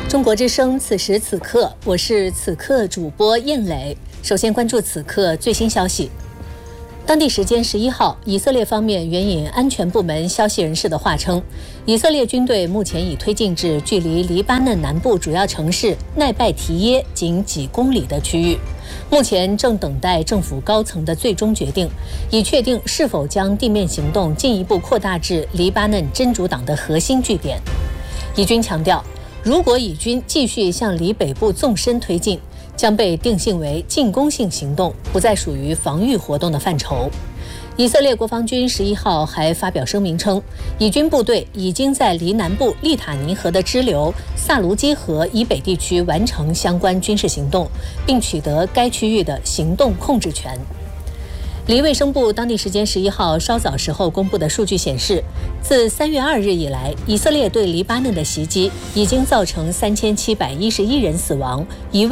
中国之声，此时此刻，我是此刻主播燕磊。首先关注此刻最新消息。当地时间11号，以色列方面援引安全部门消息人士的话称，以色列军队目前已推进至距离黎巴嫩南部主要城市奈拜提耶仅几公里的区域，目前正等待政府高层的最终决定，以确定是否将地面行动进一步扩大至黎巴嫩真主党的核心据点。以军强调，如果以军继续向黎北部纵深推进，将被定性为进攻性行动，不再属于防御活动的范畴。以色列国防军11号还发表声明称，以军部队已经在黎南部利塔尼河的支流萨卢基河以北地区完成相关军事行动，并取得该区域的行动控制权。黎卫生部当地时间11号稍早时候公布的数据显示，自3月2日以来，以色列对黎巴嫩的袭击已经造成3711人死亡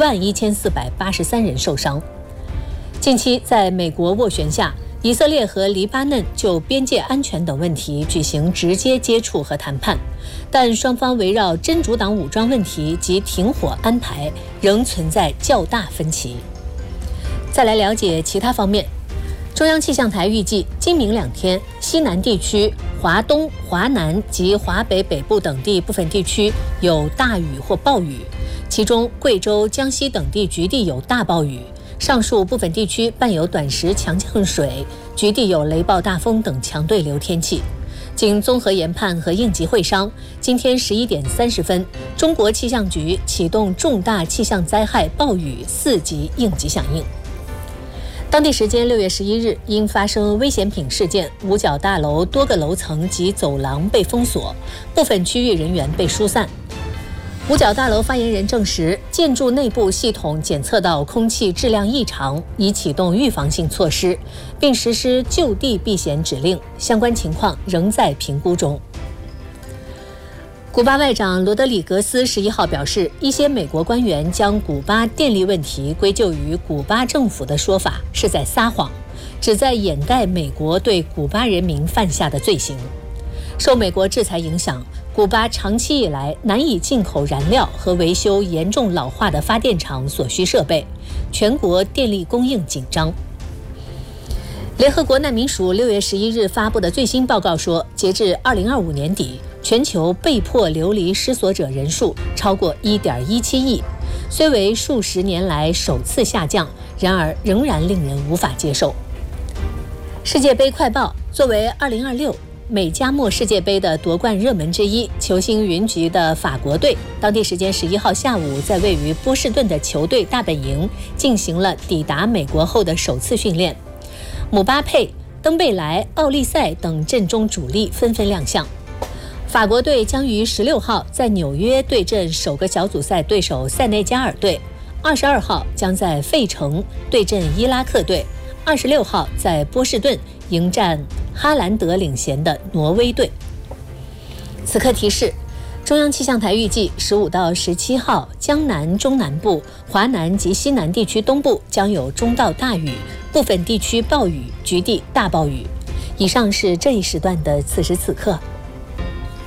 ，11483人受伤。近期在美国斡旋下，以色列和黎巴嫩就边界安全等问题举行直接接触和谈判，但双方围绕真主党武装问题及停火安排仍存在较大分歧。再来了解其他方面。中央气象台预计，今明2天，西南地区、华东、华南及华北北部等地部分地区有大雨或暴雨，其中贵州、江西等地局地有大暴雨，上述部分地区伴有短时强降水，局地有雷暴大风等强对流天气。经综合研判和应急会商，今天11点30分，中国气象局启动重大气象灾害暴雨4级应急响应。当地时间6月11日，因发生危险品事件，五角大楼多个楼层及走廊被封锁，部分区域人员被疏散。五角大楼发言人证实，建筑内部系统检测到空气质量异常，已启动预防性措施，并实施就地避险指令，相关情况仍在评估中。古巴外长罗德里格斯11号表示，一些美国官员将古巴电力问题归咎于古巴政府的说法是在撒谎，旨在掩盖美国对古巴人民犯下的罪行。受美国制裁影响，古巴长期以来难以进口燃料和维修严重老化的发电厂所需设备，全国电力供应紧张。联合国难民署6月11日发布的最新报告说，截至2025年底，全球被迫流离失所者人数超过 1.17 亿，虽为数十年来首次下降，然而仍然令人无法接受。世界杯快报，作为2026美加墨世界杯的夺冠热门之一，球星云集的法国队当地时间11号下午在位于波士顿的球队大本营进行了抵达美国后的首次训练。姆巴佩、登贝莱、奥利塞等阵中主力纷纷亮相。法国队将于16号在纽约对阵首个小组赛对手塞内加尔队，22号将在费城对阵伊拉克队，26号在波士顿迎战哈兰德领衔的挪威队。此刻提示，中央气象台预计15到17号，江南、中南部、华南及西南地区东部将有中到大雨，部分地区暴雨，局地大暴雨。以上是这一时段的此时此刻。